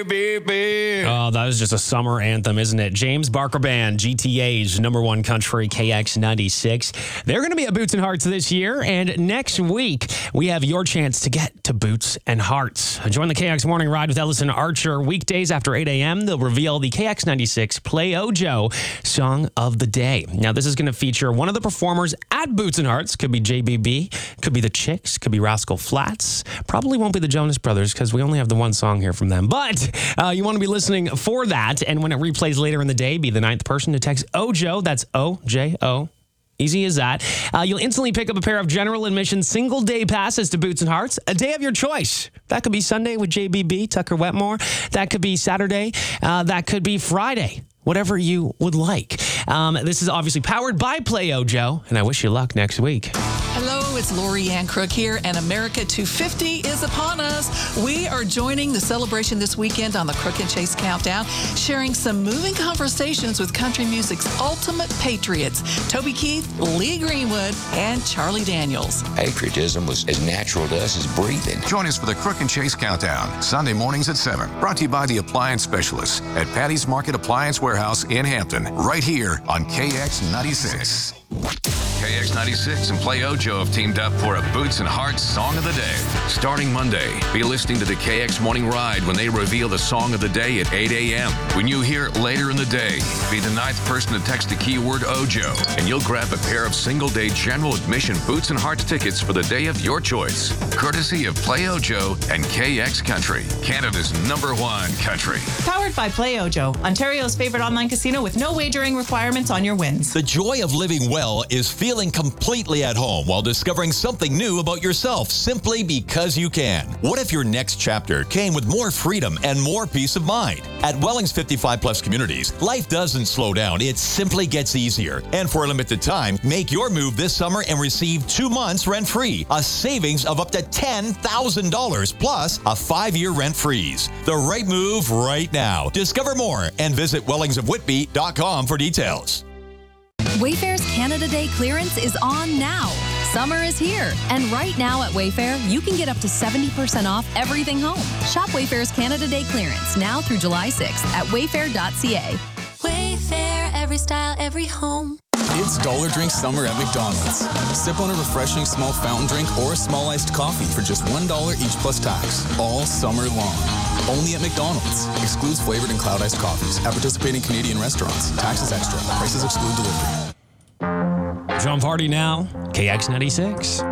Oh, that was just a summer anthem, isn't it? James Barker Band, GTA's #1 country, KX96. They're going to be at Boots and Hearts this year, and next week we have your chance to get to Boots and Hearts. Join the KX Morning Ride with Ellison Archer weekdays after 8 a.m. They'll reveal the KX96 Play Ojo Song of the Day. Now, this is going to feature one of the performers at Boots and Hearts. Could be JBB, could be the Chicks, could be Rascal Flatts. Probably won't be the Jonas Brothers because we only have the one song here from them. But you want to be listening for that, and when it replays later in the day, be the 9th person to text OJO. That's OJO. Easy as that. You'll instantly pick up a pair of general admission single-day passes to Boots and Hearts, a day of your choice. That could be Sunday with JBB, Tucker Wetmore. That could be Saturday. That could be Friday. Whatever you would like. This is obviously powered by Play Ojo, and I wish you luck next week. Hello, it's Lori Ann Crook here, and America 250 is upon us. We are joining the celebration this weekend on the Crook and Chase Countdown, sharing some moving conversations with country music's ultimate patriots, Toby Keith, Lee Greenwood, and Charlie Daniels. Patriotism was as natural to us as breathing. Join us for the Crook and Chase Countdown, Sunday mornings at 7. Brought to you by the Appliance Specialists at Patty's Market Appliance Warehouse in Hampton, right here on KX96. KX96 and Play Ojo have teamed up for a Boots and Hearts Song of the Day. Starting Monday, be listening to the KX Morning Ride when they reveal the Song of the Day at 8 a.m. When you hear it later in the day, be the 9th person to text the keyword Ojo, and you'll grab a pair of single-day general admission Boots and Hearts tickets for the day of your choice. Courtesy of Play Ojo and KX Country, Canada's #1 country. Powered by Play Ojo, Ontario's favorite online casino with no wagering requirements on your wins. The joy of living well is feeling completely at home while discovering something new about yourself simply because you can. What if your next chapter came with more freedom and more peace of mind? At Welling's 55+ communities, life doesn't slow down. It simply gets easier. And for a limited time, make your move this summer and receive 2 months rent-free, a savings of up to $10,000 plus a 5-year rent freeze. The right move right now. Discover more and visit wellingsofwhitby.com for details. Wayfair's Canada Day clearance is on now. Summer is here, and right now at Wayfair, you can get up to 70% off everything home. Shop Wayfair's Canada Day clearance now through July 6th at wayfair.ca. Wayfair, every style, every home. It's Dollar Drink Summer at McDonald's. Sip on a refreshing small fountain drink or a small iced coffee for just $1 each plus tax, all summer long. Only at McDonald's. Excludes flavored and cloud iced coffees at participating Canadian restaurants. Taxes extra. Prices exclude delivery. John Party now, KX96.